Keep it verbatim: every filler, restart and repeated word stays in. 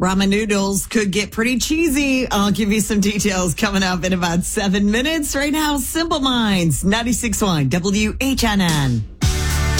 Ramen noodles could get pretty cheesy. I'll give you some details coming up in about seven minutes. Right now, Simple Minds, ninety-six point one W H N N.